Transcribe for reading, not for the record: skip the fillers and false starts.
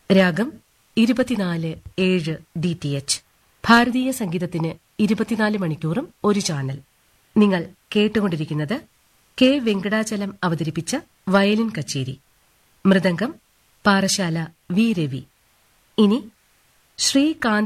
രാഗം 24/7 DTH. ഭാരതീയ സംഗീതത്തിന് 24 മണിക്കൂറും ഒരു ചാനൽ. നിങ്ങൾ കേട്ടുകൊണ്ടിരിക്കുന്നത് കെ വെങ്കടാചലം അവതരിപ്പിച്ച വയലിൻ കച്ചേരി. മൃദംഗം പാറശാല വി രവി. ഇനി ശ്രീകാന്ത്